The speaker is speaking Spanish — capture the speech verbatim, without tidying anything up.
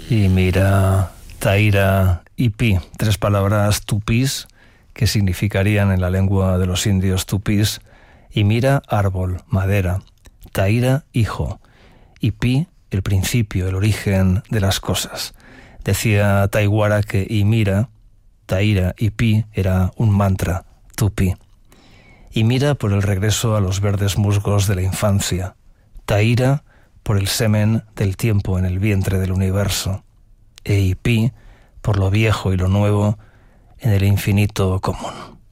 Y mira, Taira y Pi, tres palabras tupís que significarían en la lengua de los indios tupís. Y mira, árbol, madera. Taira, hijo. Y Pi, el principio, el origen de las cosas. Decía Taiwara que y mira, Taira y Pi era un mantra tupí. Y mira por el regreso a los verdes musgos de la infancia. Taira por el semen del tiempo en el vientre del universo. E Pi por lo viejo y lo nuevo en el infinito común.